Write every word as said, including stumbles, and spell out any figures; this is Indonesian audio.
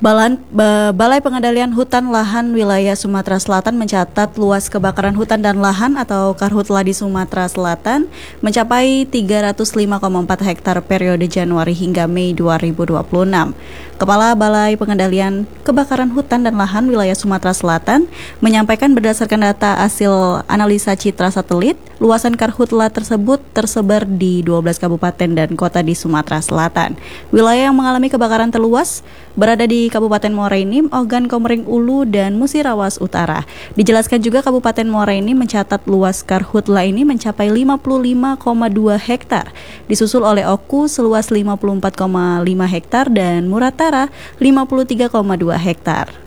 Balan, Ba- Balai Pengendalian Hutan Lahan Wilayah Sumatera Selatan mencatat luas kebakaran hutan dan lahan atau karhutla di Sumatera Selatan mencapai tiga ratus lima koma empat hektar periode Januari hingga Mei dua ribu dua puluh enam. Kepala Balai Pengendalian Kebakaran Hutan dan Lahan Wilayah Sumatera Selatan menyampaikan berdasarkan data hasil analisa citra satelit, luasan karhutla tersebut tersebar di dua belas kabupaten dan kota di Sumatera Selatan. Wilayah yang mengalami kebakaran terluas berada di Kabupaten Muara Enim, Ogan Komering Ulu, dan Musirawas Utara. Dijelaskan juga Kabupaten Muara Enim mencatat luas karhutla ini mencapai lima puluh lima koma dua hektar, disusul oleh Oku seluas lima puluh empat koma lima hektar dan Muratara lima puluh tiga koma dua hektar.